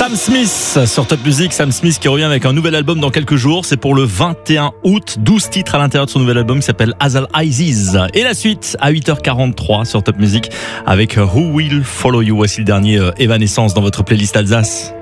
Sam Smith sur Top Music. Sam Smith qui revient avec un nouvel album dans quelques jours. C'est pour le 21 août. 12 titres à l'intérieur de son nouvel album qui s'appelle As Eyes. Et la suite à 8h43 sur Top Music avec Who Will Follow You. Voici le dernier Evanescence dans votre playlist Alsace.